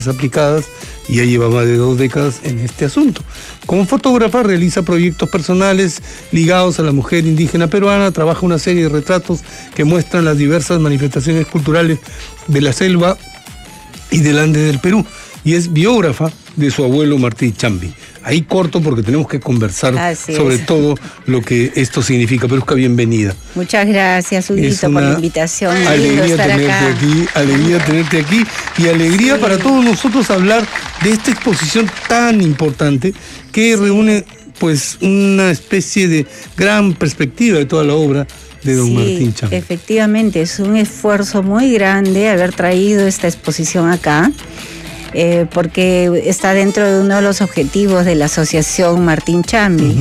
aplicadas y ya lleva más de 2 décadas en este asunto. Como fotógrafa realiza proyectos personales ligados a la mujer indígena peruana, trabaja una serie de retratos que muestran las diversas manifestaciones culturales de la selva y del Ande del Perú, y es biógrafa de su abuelo Martí Chambi. Ahí corto porque tenemos que conversar sobre todo lo que esto significa. Perusca, bienvenida. Muchas gracias, Udito, por la invitación. Alegría tenerte aquí y alegría para todos nosotros hablar de esta exposición tan importante que reúne pues una especie de gran perspectiva de toda la obra de don Martín Chambi. Efectivamente, es un esfuerzo muy grande haber traído esta exposición acá. Porque está dentro de uno de los objetivos de la Asociación Martín Chambi.